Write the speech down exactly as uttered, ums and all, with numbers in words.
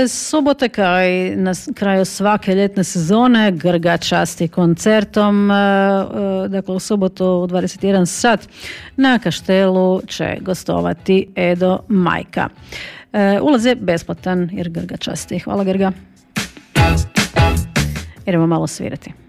je subota kao i na kraju svake ljetne sezone Grga časti koncertom. Dakle, u subotu u dvadeset jedan sat na Kaštelu će gostovati Edo Majka. Ulaz je besplatan jer Grga časti. Hvala, Grga. Idemo malo svirati.